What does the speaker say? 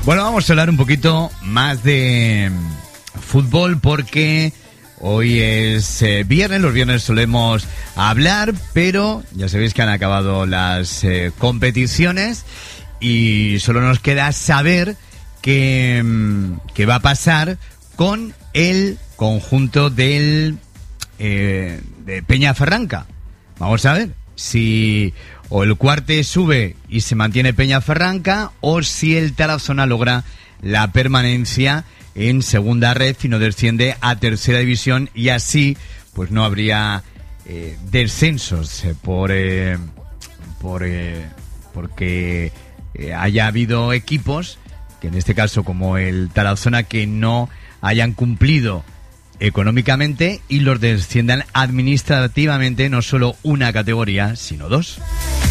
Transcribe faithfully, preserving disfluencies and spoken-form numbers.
Bueno, vamos a hablar un poquito más de fútbol porque hoy es eh, viernes, los viernes solemos hablar, pero ya sabéis que han acabado las eh, competiciones y solo nos queda saber qué, qué va a pasar con el conjunto del eh, de Peñaferranca. Vamos a ver si o el Cuarte sube y se mantiene Peñaferranca o si el Tarazona logra la permanencia en segunda red y no desciende a tercera división, y así pues no habría eh, descensos eh, por eh, por eh, porque eh, haya habido equipos que en este caso como el Tarazona que no hayan cumplido económicamente y los desciendan administrativamente, no solo una categoría sino dos.